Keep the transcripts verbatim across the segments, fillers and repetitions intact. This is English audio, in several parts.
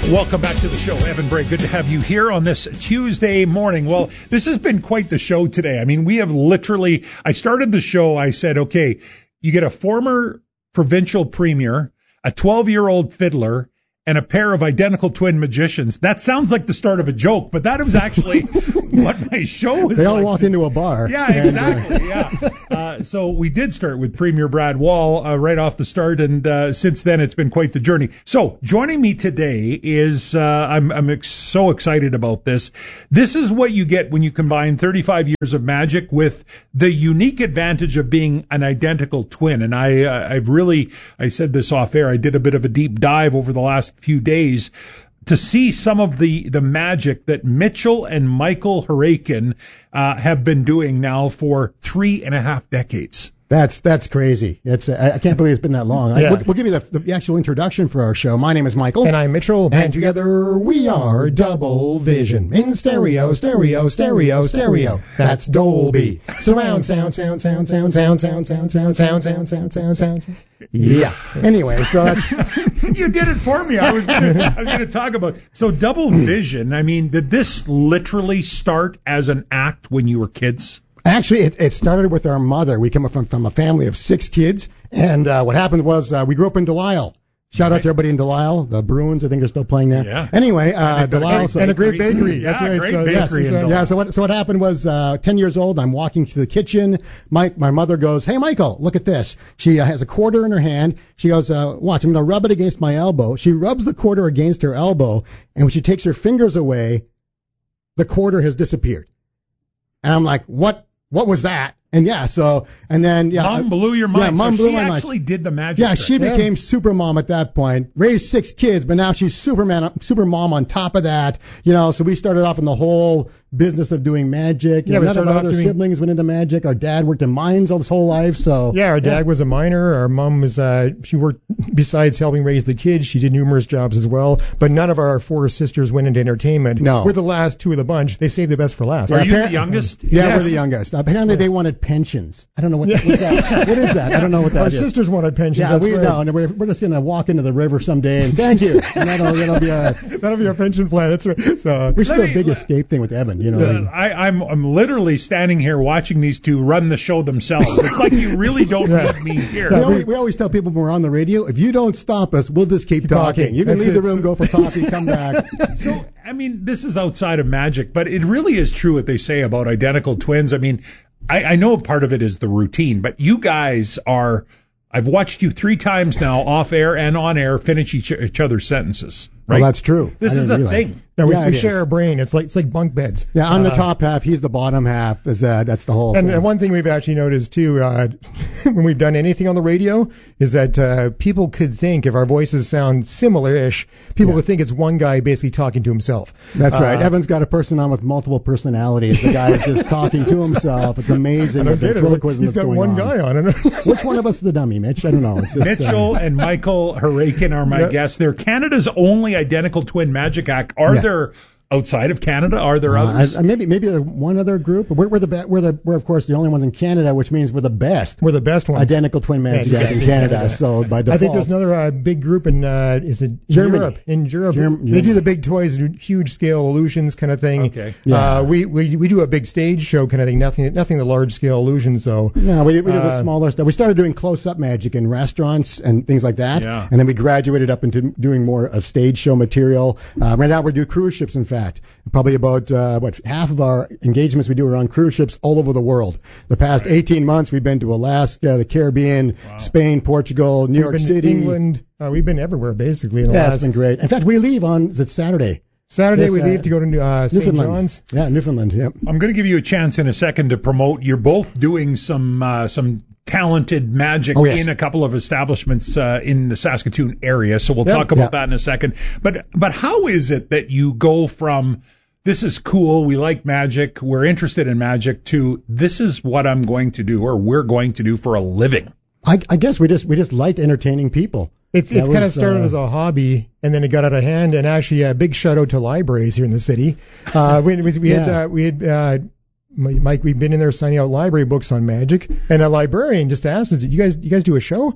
Welcome back to the show. Evan Bray, good to have you here on this Tuesday morning. Well, this has been quite the show today. I mean, we have literally, I started the show, I said, okay, you get a former provincial premier, a twelve-year-old fiddler, and a pair of identical twin magicians. That sounds like the start of a joke, but that was actually what my show was They all like. walked into a bar. Yeah, exactly. yeah. Uh, so we did start with Premier Brad Wall uh, right off the start, and uh, since then it's been quite the journey. So joining me today is, uh, I'm, I'm ex- so excited about this. This is what you get when you combine thirty-five years of magic with the unique advantage of being an identical twin. And I, uh, I've really, I said this off air, I did a bit of a deep dive over the last few days to see some of the, the magic that Mitchell and Michael Harakin uh, have been doing now for three and a half decades. That's that's crazy. It's uh, I can't believe it's been that long. I, Yeah. we'll, we'll give you the, the actual introduction for our show. My name is Michael. And I'm Mitchell. And together we are Double Vision. In stereo, stereo, stereo, stereo. That's Dolby. Surround sound, sound, sound, sound, sound, sound, sound, sound, sound, sound, sound, sound, sound, sound. Yeah. Anyway, so that's You did it for me. I was gonna, I was going to talk about so Double Vision. I mean, did this literally start as an act when you were kids? actually it, it started with our mother. We come from from a family of six kids, and uh, what happened was uh, we grew up in Delisle. Shout out to everybody in Delisle, the Bruins. I think they're still playing there. Yeah. Anyway, uh, Delisle. So, and a great bakery. Yeah, That's right. great so, bakery yes, in that's right. Delisle. Yeah, so what so what happened was uh, ten years old, I'm walking to the kitchen. My my mother goes, "Hey, Michael, look at this." She uh, has a quarter in her hand. She goes, uh, "Watch, I'm going to rub it against my elbow." She rubs the quarter against her elbow, and when she takes her fingers away, the quarter has disappeared. And I'm like, "What? What was that?" And yeah, so and then yeah, Mom I- blew your mind. Yeah, Mom so blew she my mind. actually did the magic. Yeah, trick. she became super mom at that point. Raised six kids, but now she's Superman, super mom on top of that. You know, so we started off in the whole business of doing magic. You Yeah, know, we none of started our off other doing- siblings went into magic. Our dad worked in mines all his whole life, so Yeah, our dad was a miner. Our mom was, uh, she worked, besides helping raise the kids, she did numerous jobs as well. But none of our four sisters went into entertainment. No. We're the last two of the bunch. They saved the best for last. Are you the Appar- youngest? Yeah, Yes. we're the youngest. Apparently, they wanted pensions. I don't know what, that, what's that. What is that? I don't know what that Our is. sisters wanted pensions. Yeah, that's we right. know. And we're, we're just gonna walk into the river someday and thank you. And that'll, that'll be our. That'll be our pension plan. That's right. So, We should Let do a me- big let- escape thing with Evan. You know. what I mean? Uh, I, I'm I'm literally standing here watching these two run the show themselves. It's like you really don't Yeah. need me here. We always, we always tell people when we're on the radio, if you don't stop us, we'll just keep, talking. talking. You can That's leave the it. room, go for coffee, come back. So, I mean, this is outside of magic, but it really is true what they say about identical twins. I mean, I, I know part of it is the routine, but you guys are, I've watched you three times now off air and on air finish each, each other's sentences, right? Well, that's true. This I is didn't a realize. thing. yeah, we, Yeah, we it share is. a brain. It's like it's like bunk beds. Yeah, I'm the Uh, top half. He's the bottom half. Is uh, that's the whole And, thing. and one thing we've actually noticed too, uh, when we've done anything on the radio, is that uh, people could think if our voices sound similar-ish, people Yeah. would think it's one guy basically talking to himself. That's right. Uh, Evan's got a person on with multiple personalities. The guy is just talking to himself. It's amazing. I don't the get it. ventriloquism He's that's got going one on. guy on it. Which one of us is the dummy, Mitch? I don't know. It's just, Mitchell uh, and Michael Harakin are my Yeah. guests. They're Canada's only identical twin magic act. Are Yes. there outside of Canada? Are there uh, others? I, maybe maybe there's one other group. We're, we're the be- we're the we're of course the only ones in Canada, which means we're the best We're the best ones. identical twin magic Yeah, act in yeah, Canada. yeah. So by default, I think there's another uh, big group in uh, is it in Germany. Europe? In Europe, Germ- they do Germany. the big toys, do huge scale illusions kind of thing. Okay. Yeah. Uh, we, we we do a big stage show kind of thing. Nothing nothing the large scale illusions though. No, we, we do the Uh, smaller stuff. We started doing close-up magic in restaurants and things like that, Yeah. and then we graduated up into doing more of stage show material. Uh, right now we do cruise ships, in fact. Probably about, uh, what, half of our engagements we do are on cruise ships all over the world. The past eighteen months we've been to Alaska, the Caribbean, Spain, Portugal, New We've York been City. to England. Uh, we've been everywhere basically. In the Yeah, last it's been great. In fact, we leave on, is it Saturday? Saturday Yes, we uh, leave to go to uh, Saint Newfoundland. John's. Yeah, Newfoundland, yep. I'm going to give you a chance in a second to promote. You're both doing some uh, some talented magic Oh, yes. in a couple of establishments uh, in the Saskatoon area. So we'll Yep. talk about Yeah. that in a second. But but how is it that you go from this is cool, we like magic, we're interested in magic, to this is what I'm going to do or we're going to do for a living? I, I guess we just we just liked entertaining people. It's That it's kind of was, started uh, as a hobby, and then it got out of hand. And actually, a big shout out to libraries here in the city. Uh, we, we, we had Yeah. uh, we had uh, Mike. We've been in there signing out library books on magic, and a librarian just asked us, "You guys, you guys do a show?"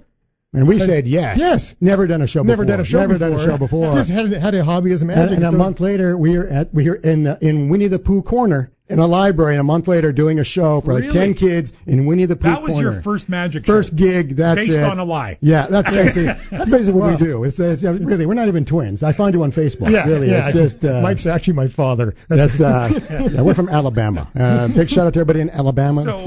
And we said yes. Yes. Never done a show Never before. done a show Never before. done a show before. Just had, had a hobby as a And, magic. and a so- month later, we were at we were in uh, in Winnie the Pooh Corner in a library. And a month later, doing a show for like Really? ten kids in Winnie the Pooh That was Corner. your first magic First show. gig. That's Based it. on a lie. Yeah, that's basically that's basically what we do. It's, it's yeah, really we're not even twins. I found you on Facebook. Yeah, really, yeah. it's just uh, Mike's actually my father. that's uh, yeah, we're from Alabama. Uh, big shout out to everybody in Alabama. So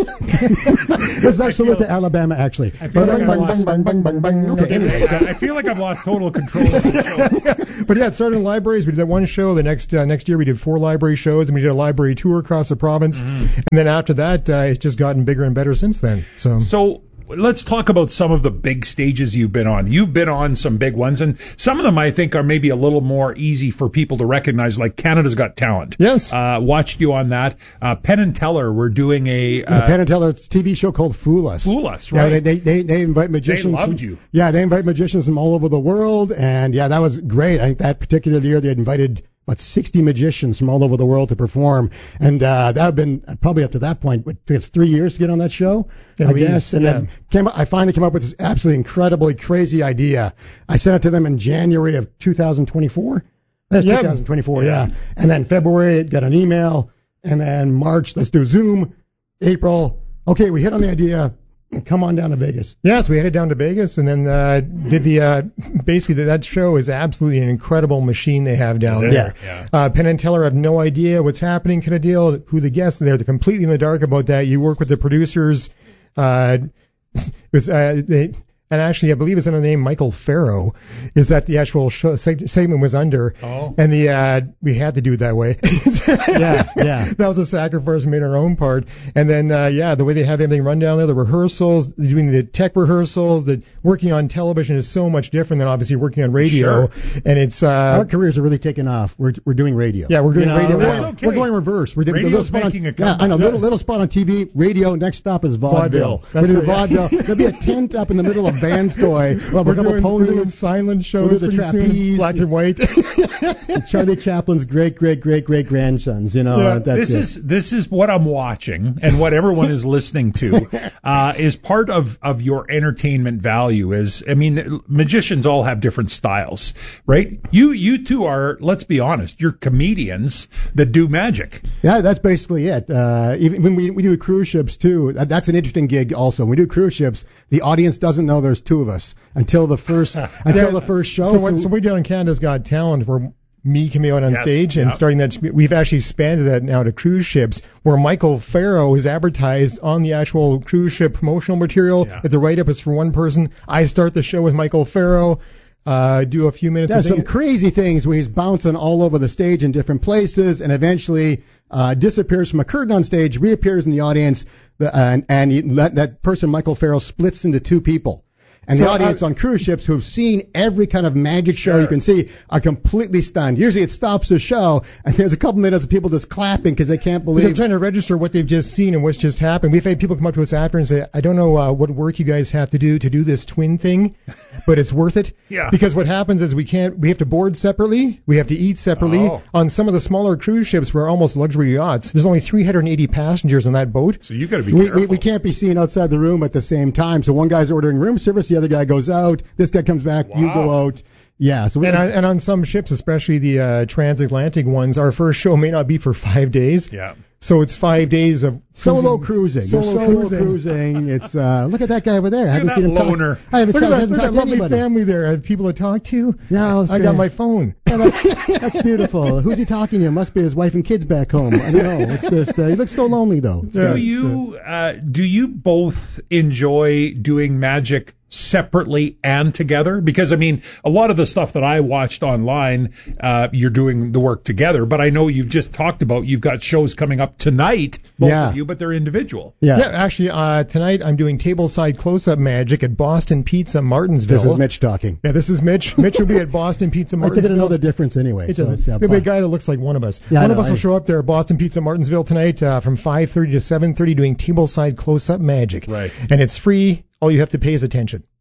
Let's actually look to Alabama actually. I feel like Bang, I bang, lost- bang, bang, bang, bang, bang. Okay, anyways. I feel like I've lost total control of the show. But yeah, it started in libraries. We did that one show. The next uh, next year we did four library shows, and we did a library tour across the province. Mm-hmm. And then after that, uh, it's just gotten bigger and better since then. So. So let's talk about some of the big stages you've been on. You've been on some big ones, and some of them I think are maybe a little more easy for people to recognize, like Canada's Got Talent. Yes. Uh, watched you on that. Uh, Penn and Teller were doing a The uh, Penn and Teller T V show called Fool Us. Fool Us, Yeah, right? they, they, they, they invite magicians. They loved from- you. Yeah, they invite magicians from all over the world, and yeah, that was great. I think that particular year they had invited about sixty magicians from all over the world to perform, and uh, that had been probably up to that point. It took us three years to get on that show, At I least, guess. And yeah. then came, I finally came up with this absolutely incredibly crazy idea. I sent it to them in January of two thousand twenty-four. That's Yeah. twenty twenty-four, yeah. And then February, got an email, and then March, let's do Zoom. April, okay, we hit on the idea. Come on down to Vegas. Yeah, so we headed down to Vegas and then uh, did the uh, basically that show is absolutely an incredible machine they have down Is it? there. Yeah. Uh, Penn and Teller have no idea what's happening, kind of deal. Who the guests they're they're completely in the dark about that. You work with the producers. Uh, it was uh, they. And actually, I believe it's under the name Michael Farrow, is that the actual show, seg- segment was under. Oh. And the uh, we had to do it that way. Yeah, yeah. That was a sacrifice we made our own part. And then, uh, yeah, the way they have everything run down there, the rehearsals, doing the tech rehearsals, the working on television is so much different than obviously working on radio. And it's, Our uh, careers are really taking off. We're we're doing radio. Yeah, we're doing You know, radio We're, now. That's okay. we're going reverse. We're doing a Radio's little spot on, making a yeah, I know, comeback. little little spot on T V. Radio. Next stop is vaudeville. Vaudeville. We're That's doing right. vaudeville. There'll be a tent up in the middle of Vanskoy. We'll have we're a couple doing, we're doing ponies. silent shows We'll do the pretty soon, trapeze. black and white. Charlie Chaplin's great great great great grandsons. You know, Yeah, that's this it. is this is what I'm watching, and what everyone is listening to uh, is part of of your entertainment value. Is I mean, magicians all have different styles, right? You you two are, let's be honest, you're comedians that do magic. Yeah, that's basically it. Uh, even when we, we do cruise ships too, that- that's an interesting gig also. When we do cruise ships, the audience doesn't know there's two of us until the first until Yeah. the first show. So what, so we did on Canada's Got Talent, where me coming out on Yes, stage and yeah. starting that, we've actually expanded that now to cruise ships, where Michael Farrow is advertised on the actual cruise ship promotional material. Yeah. If the write-up is for one person, I start the show with Michael Farrow, uh, do a few minutes Yeah, of some thing- crazy things where he's bouncing all over the stage in different places, and eventually uh, disappears from a curtain on stage, reappears in the audience, the, and, and he, that, that person, Michael Farrell, splits into two people. And So, the audience uh, on cruise ships who have seen every kind of magic show Sure. you can see are completely stunned. Usually it stops the show, and there's a couple minutes of people just clapping because they can't They're believe. trying to register what they've just seen and what's just happened. We've had people come up to us after and say, I don't know uh, what work you guys have to do to do this twin thing, but it's worth it. Yeah. Because what happens is we can't, we have to board separately, we have to eat separately. Oh. On some of the smaller cruise ships, we're almost luxury yachts. There's only three hundred eighty passengers on that boat. So you got to be We, careful. we, we can't be seen outside the room at the same time. So one guy's ordering room service, the other guy goes out, this guy comes back, you Wow. go out. Yeah, so we, And on, and on some ships, especially the uh, transatlantic ones, our first show may not be for five days. Yeah. So it's five days of solo cruising. Solo Solo, cruising. cruising. It's uh, look at that guy over there. I at haven't that seen him loner. talk. I haven't Look seen at that, hasn't look at talked that to lovely anybody. family there. I have people to talk to. No, that's I got great. my phone. Yeah, that's, that's beautiful. Who's he talking to? Must be his wife and kids back home. I don't know. It's just uh, he looks so lonely though. It's, Do uh, you uh, do you both enjoy doing magic separately and together? Because I mean, a lot of the stuff that I watched online, uh, you're doing the work together. But I know you've just talked about you've got shows coming up tonight, both Yeah. of you, but they're individual. yeah. Yeah, actually, uh, tonight I'm doing tableside close-up magic at Boston Pizza Martinsville. This is Mitch talking. Yeah, this is Mitch. Mitch will be at Boston Pizza I Martinsville. think it'll know the difference anyway. It so doesn't. it's, yeah, There'll be a fine. guy that looks like one of us. Yeah, I one of know, us will I- show up there at Boston Pizza Martinsville tonight uh, from five thirty to seven thirty doing tableside close-up magic. Right. And it's free. All you have to pay is attention.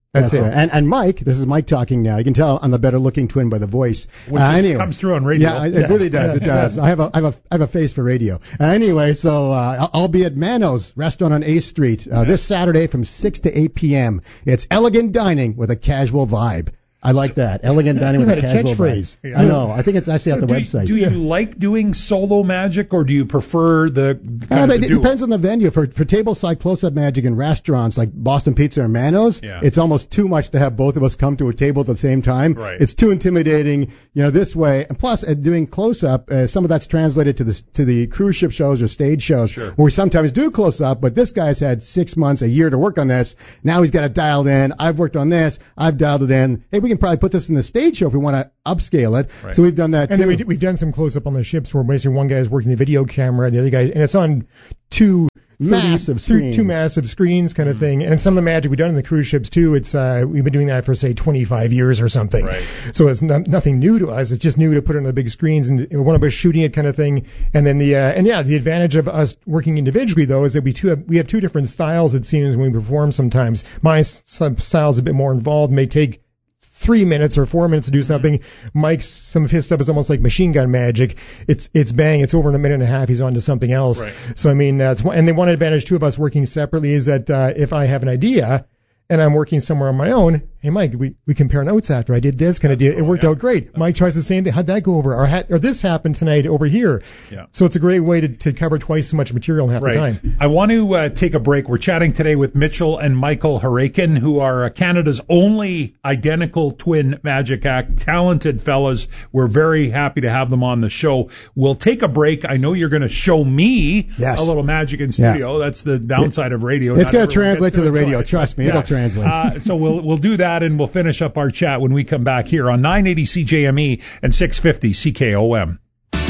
That's, That's it. And, and Mike, this is Mike talking now. You can tell I'm the better-looking twin by the voice. Which uh, is, anyway. comes through on radio. Yeah, it yeah. really does. It does. I have a, I have a, I have a face for radio. Uh, anyway, so uh, I'll be at Mano's Restaurant on eighth Street uh, yeah. this Saturday from six to eight p.m. It's elegant dining with a casual vibe. I like that. Elegant dining with a casual catchphrase. Yeah. I know. I think it's actually so at the do website. You, do you like doing solo magic, or do you prefer the kind uh, of It the depends on the venue. For for tableside close-up magic in restaurants like Boston Pizza or Mano's, yeah. it's almost too much to have both of us come to a table at the same time. Right. It's too intimidating. You know, this way. And plus, uh, doing close-up, uh, some of that's translated to the to the cruise ship shows or stage shows, sure. where we sometimes do close-up. But this guy's had six months, a year to work on this. Now he's got it dialed in. I've worked on this. I've dialed it in. Hey, we can probably put this in the stage show if we want to upscale it. Right. So we've done that and too. And then we, we've done some close up on the ships where basically one guy is working the video camera, the other guy, and it's on two massive thirty, screens. Two, two massive screens kind of mm-hmm. thing. And some of the magic we've done in the cruise ships too, it's uh, we've been doing that for say twenty-five years or something. Right. So it's no, nothing new to us. It's just new to put it on the big screens and one of us shooting it kind of thing. And then the uh, and yeah, the advantage of us working individually though is that we two have, we have two different styles it seems when we perform sometimes. My style is a bit more involved, may take three minutes or four minutes to do something. Mike's, some of his stuff is almost like machine gun magic. It's it's bang, it's over in a minute and a half, he's on to something else. Right. So, I mean, that's one, and then one advantage, too, of us working separately is that uh, if I have an idea and I'm working somewhere on my own, hey, Mike, we, we compare notes after I did this kind of deal. Cool, it worked yeah. out great. That's Mike tries the same thing. How'd that go over? Or, ha- or this happened tonight over here. Yeah. So it's a great way to, to cover twice as much material in half right. the time. I want to uh, take a break. We're chatting today with Mitchell and Michael Harakin, who are uh, Canada's only identical twin magic act. Talented fellas. We're very happy to have them on the show. We'll take a break. I know you're going to show me yes. a little magic in studio. Yeah. That's the downside it, of radio. It's going to translate to the radio. It. Trust me, yeah. it'll translate. Uh, so we'll we'll do that, and we'll finish up our chat when we come back here on nine eighty C J M E and six fifty C K O M.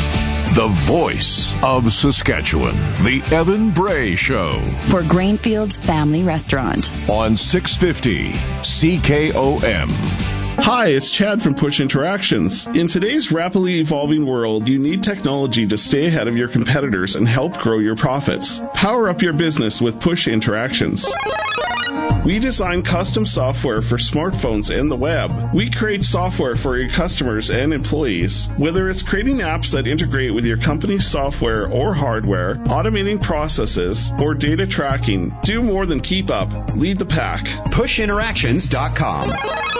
The voice of Saskatchewan, the Evan Bray Show. For Grainfield's Family Restaurant. On six fifty C K O M. Hi, it's Chad from Push Interactions. In today's rapidly evolving world, you need technology to stay ahead of your competitors and help grow your profits. Power up your business with Push Interactions. We design custom software for smartphones and the web. We create software for your customers and employees. Whether it's creating apps that integrate with your company's software or hardware, automating processes, or data tracking, do more than keep up. Lead the pack. push interactions dot com.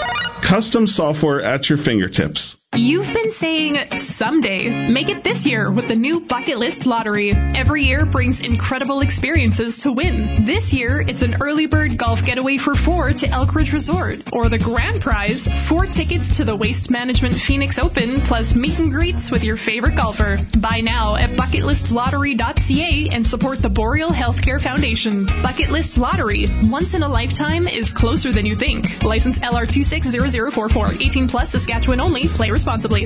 Custom software at your fingertips. You've been saying someday. Make it this year with the new Bucket List Lottery. Every year brings incredible experiences to win. This year, it's an early bird golf getaway for four to Elkridge Resort. Or the grand prize, four tickets to the Waste Management Phoenix Open plus meet and greets with your favorite golfer. Buy now at bucket list lottery dot c a and support the Boreal Healthcare Foundation. Bucket List Lottery. Once in a lifetime is closer than you think. License L R two six zero zero four four. eighteen plus, Saskatchewan only. Play responsibly.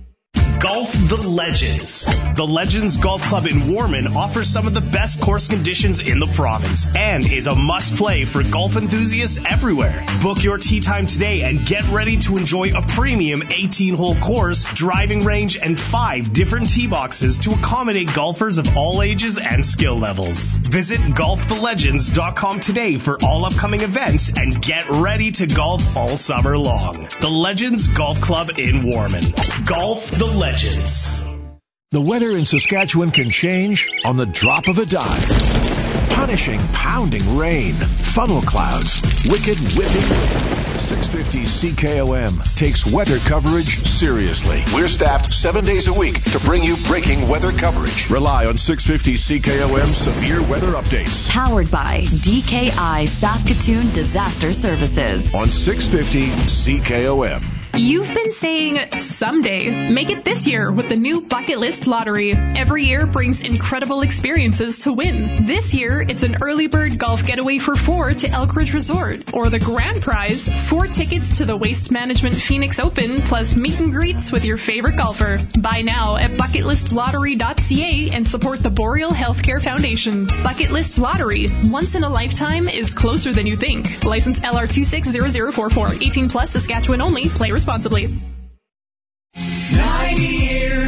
Golf the Legends. The Legends Golf Club in Warman offers some of the best course conditions in the province and is a must-play for golf enthusiasts everywhere. Book your tee time today and get ready to enjoy a premium eighteen-hole course, driving range, and five different tee boxes to accommodate golfers of all ages and skill levels. Visit golf the legends dot com today for all upcoming events and get ready to golf all summer long. The Legends Golf Club in Warman. Golf the Legends. Legends. The weather in Saskatchewan can change on the drop of a dime. Punishing, pounding rain, funnel clouds, wicked whipping. six fifty C K O M takes weather coverage seriously. We're staffed seven days a week to bring you breaking weather coverage. Rely on six fifty C K O M severe weather updates. Powered by D K I Saskatoon Disaster Services. On six fifty C K O M. You've been saying someday. Make it this year with the new Bucket List Lottery. Every year brings incredible experiences to win. This year, it's an early bird golf getaway for four to Elkridge Resort. Or the grand prize, four tickets to the Waste Management Phoenix Open plus meet and greets with your favorite golfer. Buy now at bucket list lottery dot c a and support the Boreal Healthcare Foundation. Bucket List Lottery. Once in a lifetime is closer than you think. License L R two six zero zero four four. eighteen plus, Saskatchewan only. Play responsibly. ninety years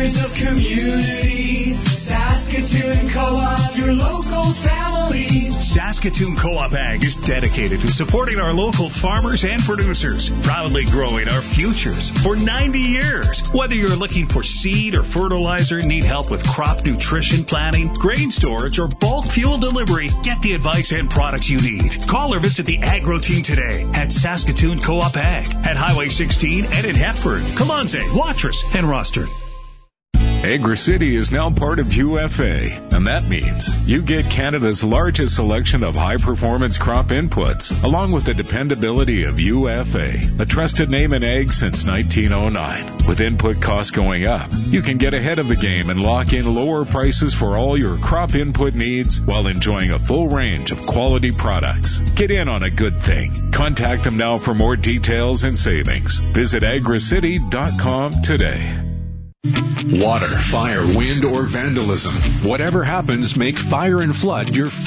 years of community. Saskatoon Co-op, your local family. Saskatoon Co-op Ag is dedicated to supporting our local farmers and producers, proudly growing our futures for ninety years. Whether you're looking for seed or fertilizer, need help with crop nutrition planning, grain storage, or bulk fuel delivery, get the advice and products you need. Call or visit the Agro team today at Saskatoon Co-op Ag at Highway sixteen and in Hepburn, Colonsay, Watrous, and Rostern. AgriCity is now part of U F A, and that means you get Canada's largest selection of high-performance crop inputs, along with the dependability of U F A, a trusted name in ag since nineteen oh nine. With input costs going up, you can get ahead of the game and lock in lower prices for all your crop input needs while enjoying a full range of quality products. Get in on a good thing. Contact them now for more details and savings. Visit agricity dot com today. Water, fire, wind, or vandalism. Whatever happens, make Fire and Flood your